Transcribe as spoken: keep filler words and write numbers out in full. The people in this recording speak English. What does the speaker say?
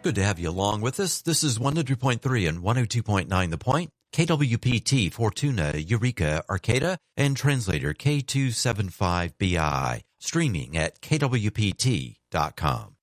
Good to have you along with us. This is one oh three point three and one oh two point nine The Point, K W P T, Fortuna, Eureka, Arcata, and translator K two seven five B I, streaming at K W P T dot com.